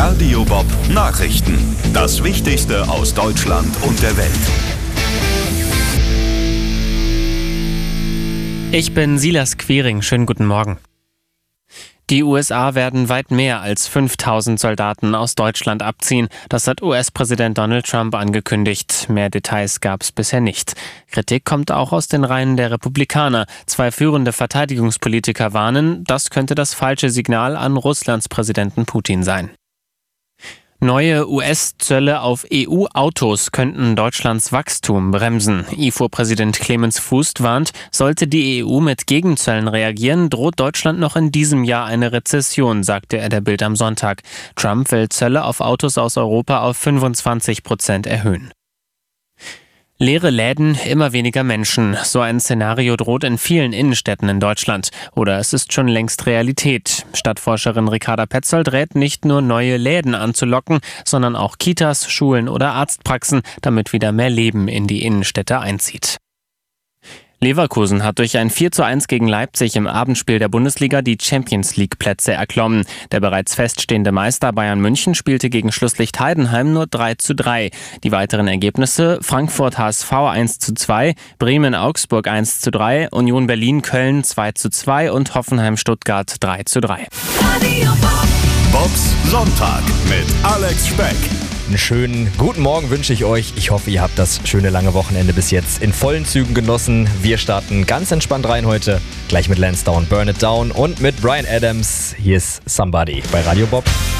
Radio Bob Nachrichten. Das Wichtigste aus Deutschland und der Welt. Ich bin Silas Quiring. Schönen guten Morgen. Die USA werden weit mehr als 5000 Soldaten aus Deutschland abziehen. Das hat US-Präsident Donald Trump angekündigt. Mehr Details gab es bisher nicht. Kritik kommt auch aus den Reihen der Republikaner. 2 führende Verteidigungspolitiker warnen, das könnte das falsche Signal an Russlands Präsidenten Putin sein. Neue US-Zölle auf EU-Autos könnten Deutschlands Wachstum bremsen. IFO-Präsident Clemens Fuß warnt, sollte die EU mit Gegenzöllen reagieren, droht Deutschland noch in diesem Jahr eine Rezession, sagte er der Bild am Sonntag. Trump will Zölle auf Autos aus Europa auf 25% erhöhen. Leere Läden, immer weniger Menschen. So ein Szenario droht in vielen Innenstädten in Deutschland. Oder es ist schon längst Realität. Stadtforscherin Ricarda Petzold rät, nicht nur neue Läden anzulocken, sondern auch Kitas, Schulen oder Arztpraxen, damit wieder mehr Leben in die Innenstädte einzieht. Leverkusen hat durch ein 4:1 gegen Leipzig im Abendspiel der Bundesliga die Champions-League-Plätze erklommen. Der bereits feststehende Meister Bayern München spielte gegen Schlusslicht Heidenheim nur 3:3. Die weiteren Ergebnisse: Frankfurt HSV 1:2, Bremen Augsburg 1:3, Union Berlin Köln 2:2 und Hoffenheim Stuttgart 3:3. Bobs Sonntag mit Alex Speck. Einen schönen guten Morgen wünsche ich euch. Ich hoffe, ihr habt das schöne lange Wochenende bis jetzt in vollen Zügen genossen. Wir starten ganz entspannt rein heute. Gleich mit Lance Down, Burn It Down und mit Bryan Adams. Hier ist Somebody bei Radio Bob.